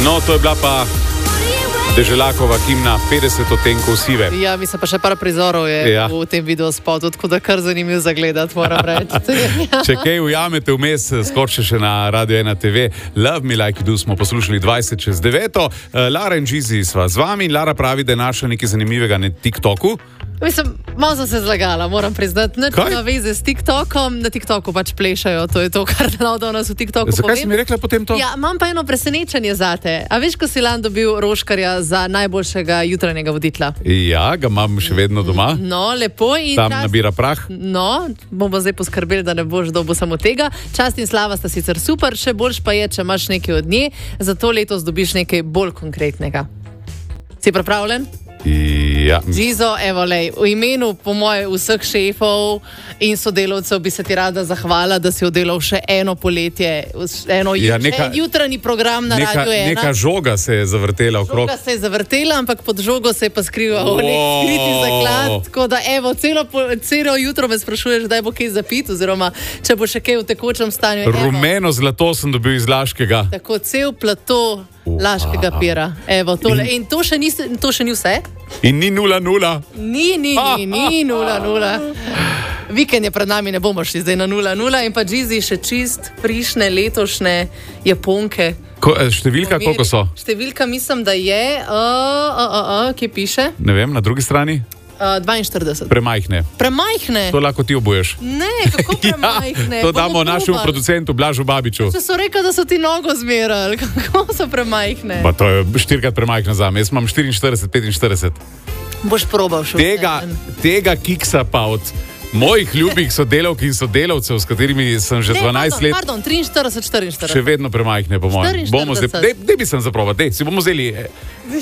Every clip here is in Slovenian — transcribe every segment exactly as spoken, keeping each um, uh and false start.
No, to je bila pa Deželakova himna petdeset odtenkov sive. Ja, mislim pa še par prizorov je ja. v tem videospotu, tako da kar zanimivo zagledati, moram reči. Če kaj ujamete vmes, skočite še na Radio ena te ve. Love Me Like You Do smo poslušali dvajset čez deveto. Lara in Gizi sva z vami in Lara pravi, da je našla nekaj zanimivega na TikToku. Mislim, malo sem se zlagala, moram priznati. Nič na veze s TikTokom, na TikToku pač plešajo, to je to, kar da nas v TikToku povem. Zakaj si mi rekla potem to? Ja, imam pa eno presenečenje zate. A veš, ko si lan dobil Roškarja za najboljšega jutranjega voditla? Ja, ga imam še vedno doma. No, lepo. In tam čast... nabira prah. No, bomo zdaj poskrbeli, da ne boš dobil samo tega. Čast in slava sta sicer super, še boljš pa je, če imaš nekaj od nje, zato letos dobiš nekaj bolj konkretnega. Si pripravljen? Ja. Gizo, evo lej, v imenu po moje vseh šefov in sodelavcev bi se ti rada zahvala, da si oddelal še eno poletje, eno ja, neka, jutranji program na neka, Radio ena. Neka žoga se je zavrtela okrog. Žoga se je zavrtela, ampak pod žogo se je pa skrival oh. nek skriti zaklad, tako da evo, celo, celo jutro me sprašuješ, daj bo kaj zapit, oziroma če bo še kaj v tekočem stanju. Rumeno evo. Zlato sem dobil iz Laškega. Tako, cel plato Laškega pira. Evo, tole. In, in to, še ni, to še ni vse? In ni nula nula. Ni, ni, ni, ni nula nula. Vikend je pred nami, ne bomo šli zdaj na nula nula. In pa Gizi še čist, frišne, letošnje Japonke. Ko, številka, koliko so? Številka mislim, da je, uh, uh, uh, uh, kje piše? Ne vem, na drugi strani? Uh, dvainštirideset. Premajhne. Premajhne? To lahko ti obuješ. Ne, kako premajhne? Ja, to damo našemu producentu Blažu Babiču. Če so rekli, da so ti nogo zmerali, kako so premajhne? Pa to je štirikrat premajhne zame. Jaz imam štiriinštirideset, petinštirideset. Boš probal še tega, tega kiksa pa od mojih ljubih sodelavk in sodelavcev, s katerimi sem že ne, dvanajst let. Pardon, triinštirideset, štiriinštirideset. Še vedno premajhne, po mojem. Bomo zdaj, dej, dej bi sem zaprobat, dej, si bomo vzeli eh,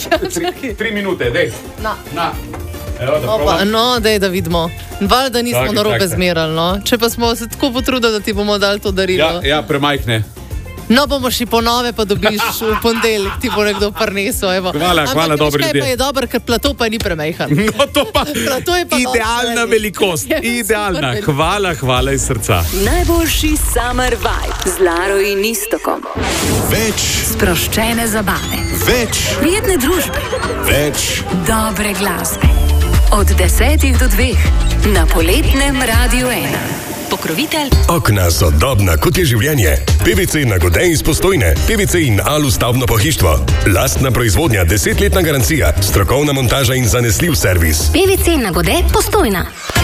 tri, tri minute, dej. Na. Na. Evo, da Opa, no, dej, da vidimo. Val, da nismo narobe zmerali, no. Če pa smo se tako potrudili, da ti bomo dali to darilo. Ja, ja, premajhne. No, bomo šli po nove, pa dobiš v ponedeljek, ti bo nekdo prinesel, evo. Hvala, ampak, hvala, dobro ljudje. ljudje. Pa je dober, ker plato pa ni premajhan. No, to pa, plato je pa idealna dobro, velikost, je idealna. Hvala, hvala iz srca. Najboljši summer vibe z Laro in Istokom. Več sproščene zabave. Več prijetne družbe. Več dobre glasbe. Od desetih do dveh na poletnem Radio ena. Pokrovitelj Okna sodobna, kot je življenje. P V C Nagode iz Postojne, P V C in Alu stavbno pohištvo. Lastna proizvodnja, desetletna garancija, strokovna montaža in zanesljiv servis. P V C Nagode Postojna.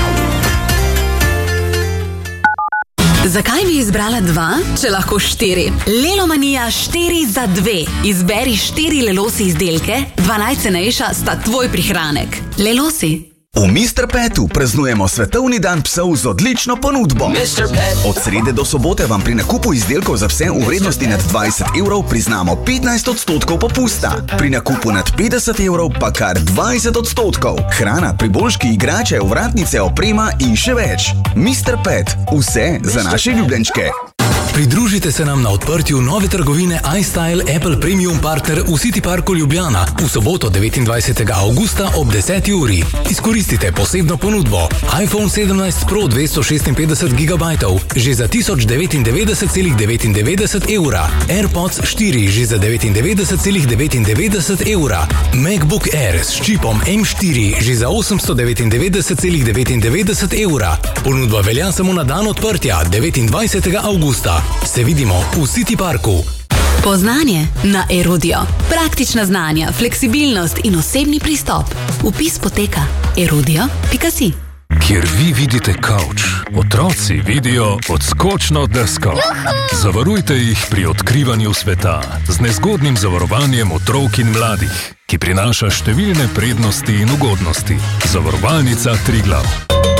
Zakaj bi izbrala dva, če lahko štiri? Lelomanija štiri za dve. Izberi štiri Lelosi izdelke, dva najcenejša sta tvoj prihranek. Lelosi. V mister Petu praznujemo svetovni dan psov z odlično ponudbo. Od srede do sobote vam pri nakupu izdelkov za pse v vrednosti nad dvajset evrov priznamo petnajst odstotkov popusta. Pri nakupu nad petdeset evrov pa kar dvajset odstotkov. Hrana, priboljški, igrače, ovratnice, oprema in še več. mister Pet. Vse za naše ljubljenčke. Pridružite se nam na odprtju nove trgovine iStyle Apple Premium Partner v City Parku Ljubljana v soboto devetindvajsetega avgusta ob deseti uri. Izkoristite posebno ponudbo. iPhone sedemnajst Pro dvesto šestinpetdeset gigabajtov že za tisoč devetindevetdeset celih devetindevetdeset evra. AirPods štiri že za devetindevetdeset celih devetindevetdeset evra. MacBook Air s čipom M štiri že za osemsto devetindevetdeset celih devetindevetdeset evra. Ponudba velja samo na dan odprtja devetindvajsetega avgusta. Se vidimo v City Parku. Poznanje na Erudio. Praktična znanja, fleksibilnost in osebni pristop. Vpis poteka erudio pika si. Kjer vi vidite kavč, otroci vidijo odskočno desko. Zavarujte jih pri odkrivanju sveta z nezgodnim zavarovanjem otrok in mladih, ki prinaša številne prednosti in ugodnosti. Zavarovalnica Triglav.